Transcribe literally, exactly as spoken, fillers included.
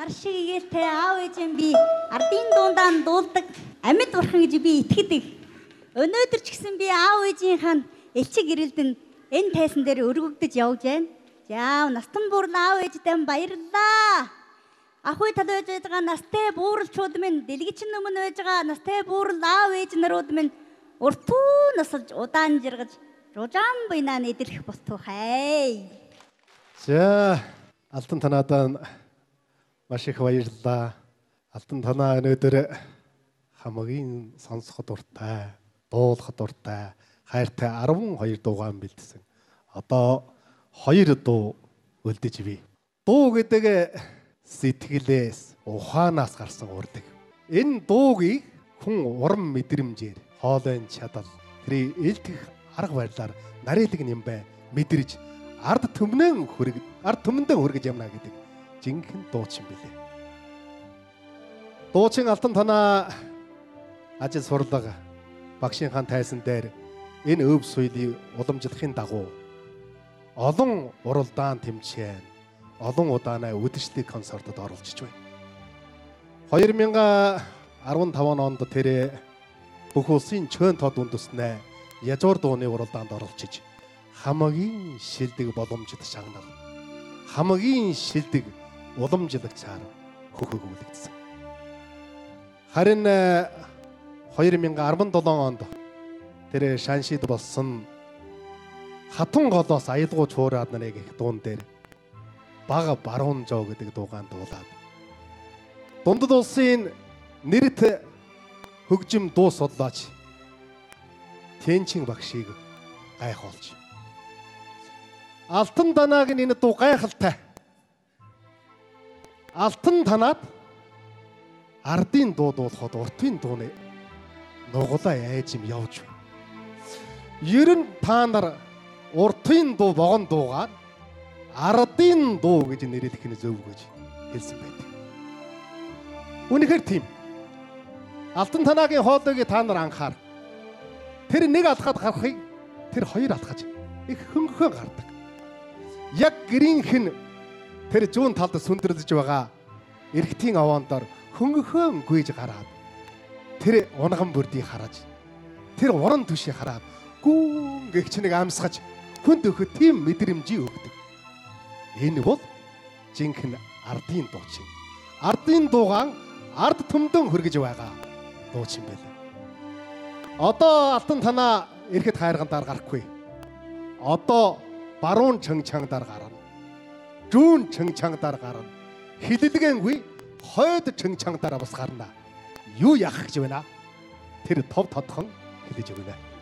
Гар шиг эгээлтэй аав ээжэн би ардын дундаа дуулдаг амьд бурхан гэж би итгэдэг. Өнөөдөр ч гэсэн би аав ээжийнхаа элчиг ирэлдэн энэ тайсан дээр өргөгдөж явж байна. За настан буурал аав ээжтэй баярлалаа. Ахуй тал байж байгаа настай бууралчууд минь дэлгэчин өмнө байж байгаа настай буурал аав ээж нарууд минь уртуу насалж удаан жиргаж ружаан бинаа нэдэрх бостухай. За алтан танадаа маш их баярлалаа. Алтан танаа өнөөдөр хамгийн сонсоход дуртай, дуулахад дуртай, хайртай арван хоёр дуугаан бэлдсэн. Одоо хоёр дуу үлдэж бий. Дуу гэдэг сэтгэлээс, ухаанаас гарсан урдаг. Энэ дуугийг хүн урам мэдрэмжээр, хоолойн чадал, тэр элдэх арга барилаар нарийнлэг нэмбай мэдэрж ард түмнэн хүрэг, ард түмэндээ хүргэж явна гэдэг жинхэнэ дуучин билээ. Дуучин алтан танаа ажил сурлага багшийнхаа тайсан дээр энэ өв соёлыг уламжлахын дагуу олон уралдаан тэмцээн, олон удаанаа үдэшлэг концертод оролцож байна. хоёр мянган арван таван онд тэр бүх улсын чөөн тод үндэснээ язуур дууны уралдаанд оролцож хамгийн шилдэг боломжит шагнал, хамгийн шилдэг уламжлагчаар хөхөөгүүлэгдсэн. Харин хоёр мянган арван долоо онд тэр шаншид болсон хатан голоос аялгуу чуураад нарыг их дуун дээр бага баруун жоо гэдэг дуугаан дуулаад дундад улсын нэрт хөгжим дуу судлаач Тэнчин багшийг гайхуулж. Алтан танаагийн энэ дуу гайхалтай. Алтан танаад ардын дуу дуулахад уртын дууны нуглаа айж юм явж байна. Ер нь та нар уртын дуу богон дуугаад ардын дуу гэж нэрлэх нь зөв гэж хэлсэн байдаг. Үнэхээр тийм. Алтан танаагийн хоолойг та нар анхаар. Тэр нэг алхаад гарахыг тэр хоёр алхаж их хөнгөн гардаг. Яг гэрийнхэн тэр зүүн талд сүндэрлэж байгаа эргэтийн овоондор хөнгөн гүйж гараад тэр унган бүрдийг хараж тэр уран түшийг хараад гүн гэгч нэг амсгаж хүнд өгөх тийм мэдрэмжийг өгдөг. Энэ бол жинхэнэ ардын дуучин. Ардын дуугаан ард түмдэн хүргэж байгаа дуучин байлаа. Одоо алтан танаа ирэхэд хайргандаар гарахгүй. Одоо баруун чанчангадаар гарна. Зүүн чанчангадаар гарна. Хилэлгэнгүй хойд чанчангадаар бас гарна. Юу яах гэж байна? Тэр тов тодхон хэлж өгнө.